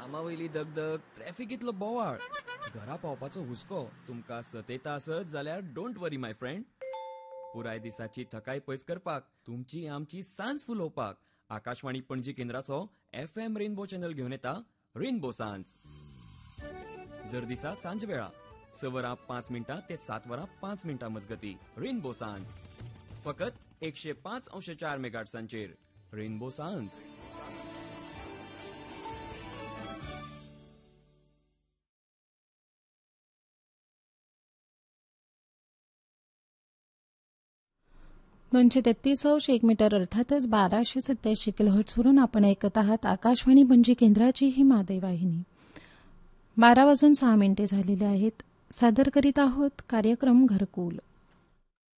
कामावयली दगदग, ट्रॅफिकीतलो बोवाळ, घरा पावपाचो हुस्को तुमकां सतयता आसत जाल्यार डोंट वरी माय फ्रेंड. पुराय दिसाची थकाय पयस करपाक, तुमची आमची सांज फुलोवपाक Akashvani Panaji केंद्राचो FM rainbow channel घेवन येता रेनबो सांज. दर दिसा सांज वेळा 6 वरां 5 मिनटां ते 7 वरां 5 मिनटां मजगती रेनबो सांज. फकत 105.4 मेगाहर्ट्झांचेर रेनबो सांज. दोनशे 33 मीटर अर्थातच 1287 किलोहर्ट्झवरून आपण ऐकत आहात आकाशवाणी पणजी केंद्राची ही मादई वाहिनी. 12 वाजून 6 मिनिटे झालेली आहेत. सादर करीत आहोत कार्यक्रम घरकुल.